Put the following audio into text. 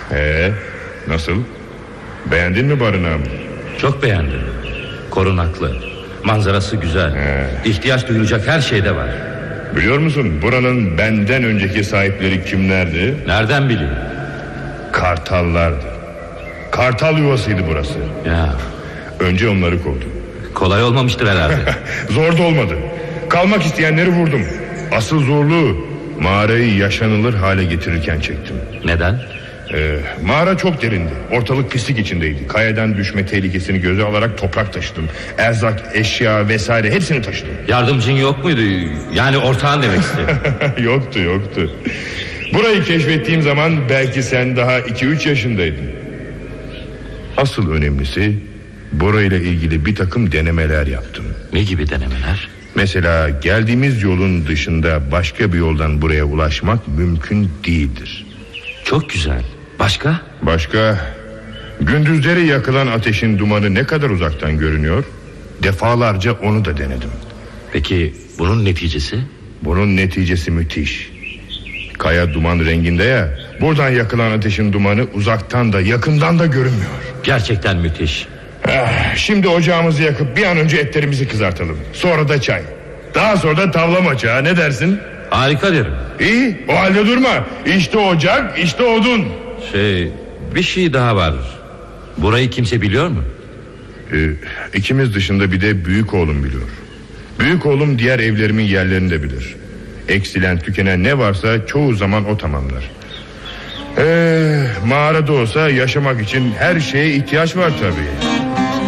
Nasıl? Beğendin mi barınağımı? Çok beğendim. Korunaklı, manzarası güzel. İhtiyaç duyulacak her şey de var. Biliyor musun buranın benden önceki sahipleri kimlerdi? Nereden bileyim? Kartallardı. Kartal yuvasıydı burası. Ya. Önce onları kovdum. Kolay olmamıştır herhalde. Zor da olmadı. Kalmak isteyenleri vurdum. Asıl zorluğu mağarayı yaşanılır hale getirirken çektim. Neden? Mağara çok derindi. Ortalık pislik içindeydi. Kayadan düşme tehlikesini göze alarak toprak taşıdım. Erzak, eşya vesaire hepsini taşıdım. Yardımcın yok muydu? Yani ortağın demek istedim. Yoktu. Burayı keşfettiğim zaman belki sen daha 2-3 yaşındaydın. Asıl önemlisi burayla ilgili bir takım denemeler yaptım. Ne gibi denemeler? Mesela geldiğimiz yolun dışında başka bir yoldan buraya ulaşmak mümkün değildir. Çok güzel. Başka? Başka, gündüzleri yakılan ateşin dumanı ne kadar uzaktan görünüyor? Defalarca onu da denedim. Peki bunun neticesi? Bunun neticesi müthiş. Kaya duman renginde ya. Buradan yakılan ateşin dumanı uzaktan da yakından da görünmüyor. Gerçekten müthiş. Şimdi ocağımızı yakıp bir an önce etlerimizi kızartalım. Sonra da çay. Daha sonra da tavla maçı, ne dersin? Harika derim. İyi, o halde durma. İşte ocak, işte odun. Bir şey daha var. Burayı kimse biliyor mu? İkimiz dışında bir de büyük oğlum biliyor. Büyük oğlum diğer evlerimin yerlerini de bilir. Eksilen tükenen ne varsa çoğu zaman o tamamlar. Mağarada olsa yaşamak için her şeye ihtiyaç var tabii.